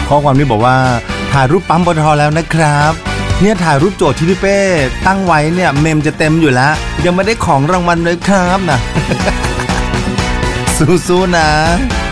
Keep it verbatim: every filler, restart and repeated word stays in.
ข้อความนี้บอกว่าถ่ายรูปปั๊มปตทแล้วนะครับเนี่ยถ่ายรูปโจทย์ที่พี่เป้ตั้งไว้เนี่ยเมมจะเต็มอยู่แล้วยังไม่ได้ของรางวัลเลยครับนะ สู้ๆนะ